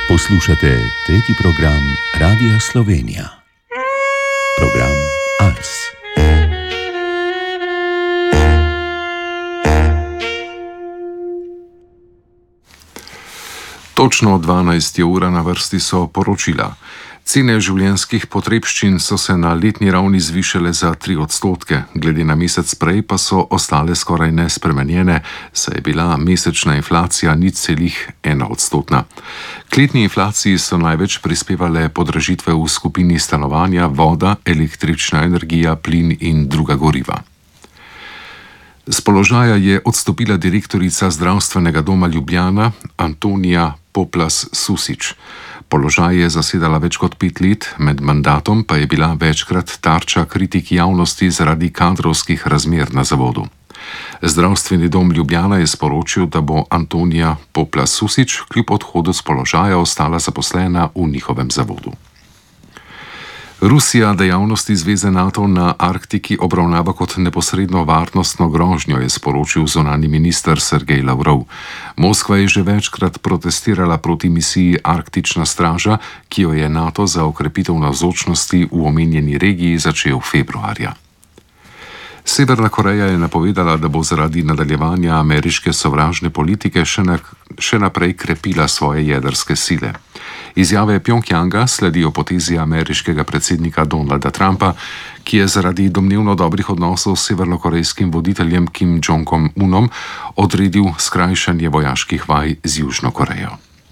Poslušate tretji program Radia Slovenija. Program Ars. Točno 12 ura na vrsti so poročila. Cene življenjskih potrebščin so se na letni ravni zvišale za 3%, glede na mesec prej pa so ostale skoraj nespremenjene, saj je bila mesečna inflacija 0,1%. K letni inflaciji so največ prispevale podražitve v skupini stanovanja, voda, električna energija, plin in druga goriva. Z položaja je odstopila direktorica Zdravstvenega doma Ljubljana Antonija Poplas Susič. Položaj je zasedala več kot 5 let, med mandatom pa je bila večkrat tarča kritik javnosti zaradi kadrovskih razmer na zavodu. Zdravstveni dom Ljubljana je sporočil, da bo Antonija Poplas Susič kljub odhodu z položaja ostala zaposlena v njihovem zavodu. Rusija dejavnosti zveze NATO na Arktiki obravnava kot neposredno varnostno grožnjo, je sporočil zunanji minister Sergej Lavrov. Moskva je že večkrat protestirala proti misiji Arktična straža, ki jo je NATO za okrepitev navzočnosti v omenjeni regiji začel februarja. Severna Koreja je napovedala, da bo zaradi nadaljevanja ameriške sovražne politike še naprej krepila svoje jedrske sile. Izjave Pjongjanga sledijo potezi ameriškega predsednika Donalda Trumpa, ki je zaradi domnevno dobrih odnosov s severnokorejskim voditeljem Kim Jong-unom odredil skrajšanje vojaških vaj z Južno Korejo.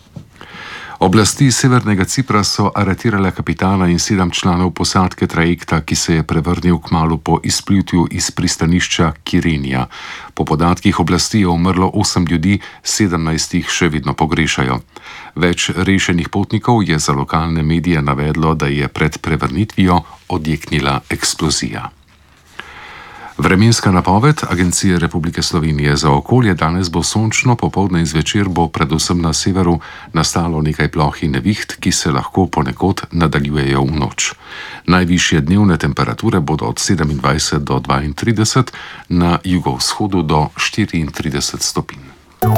Oblasti Severnega Cipra so aretirale kapitana in 7 članov posadke trajekta, ki se je prevrnil kmalu po izplutju iz pristanišča Kirinija. Po podatkih oblasti je umrlo 8 ljudi, 17 jih še vedno pogrešajo. Več rešenih potnikov je za lokalne medije navedlo, da je pred prevrnitvijo odjeknila eksplozija. Vremenska napoved Agencije Republike Slovenije za okolje: danes bo sončno, popoldne in zvečer bo predvsem na severu nastalo nekaj ploh in neviht, ki se lahko ponekod nadaljujejo v noč. Najvišje dnevne temperature bodo od 27 do 32, na jugovzhodu do 34 stopinj.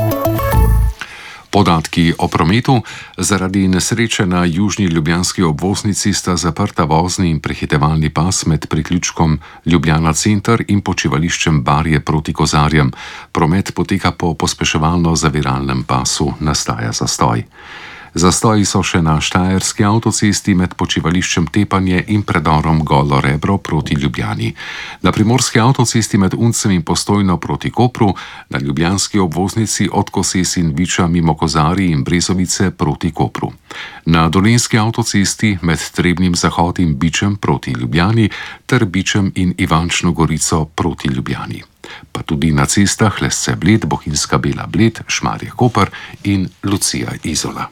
Podatki o prometu. Zaradi nesreče na južni ljubljanski obvoznici sta zaprta vozni in prehitevalni pas med priključkom Ljubljana center in počivališčem Barje proti Kozarjem. Promet poteka po pospeševalno-zaviralnem pasu, nastaja zastoj. Zastoji so še na štajerski avtocesti med počivališčem Tepanje in predorom Golo Rebro proti Ljubljani. Na primorski avtocesti med Uncem in Postojno proti Kopru, na ljubljanski obvoznici od Koses in Viča mimo Kozarij in Brezovice proti Kopru. Na dolenjski avtocesti med Trebnjim Zahod in Bičem proti Ljubljani ter Bičem in Ivančno Gorico proti Ljubljani. Pa tudi na cestah Lesce Bled, Bohinjska Bela Bled, Šmarje Koper in Lucija Izola.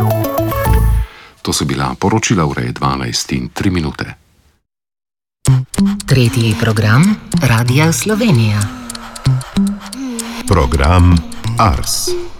To so bila poročila ure 12:03. Tretji program Radia Slovenija. Program Ars.